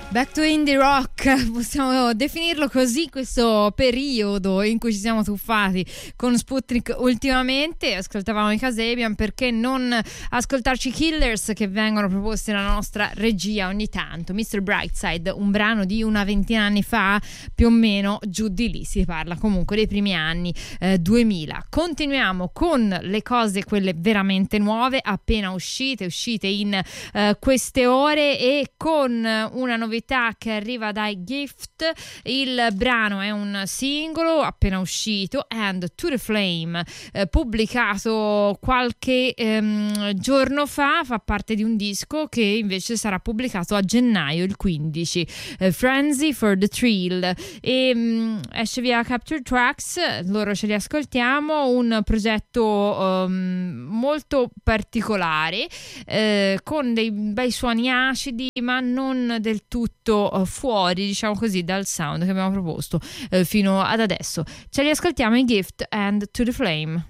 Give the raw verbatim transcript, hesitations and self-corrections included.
Back to indie rock, possiamo definirlo così questo periodo in cui ci siamo tuffati con Sputnik ultimamente. Ascoltavamo i Kasabian, perché non ascoltarci Killers, che vengono proposti dalla nostra regia ogni tanto. mister Brightside, un brano di una ventina anni fa, più o meno, giù di lì, si parla comunque dei primi anni eh, duemila. Continuiamo con le cose, quelle veramente nuove, appena uscite, uscite in eh, queste ore, e con una novità che arriva dai Gift. Il brano è un singolo appena uscito, And to the Flame, eh, pubblicato qualche ehm, giorno fa, fa parte di un disco che invece sarà pubblicato a gennaio, il quindici, eh, Frenzy for the Thrill, e mh, esce via Capture Tracks. Loro ce li ascoltiamo, un progetto um, molto particolare, eh, con dei bei suoni acidi, ma non del tutto uh, fuori, diciamo così, dal sound che abbiamo proposto uh, fino ad adesso. Ce li ascoltiamo, i Gift, And to the Flame.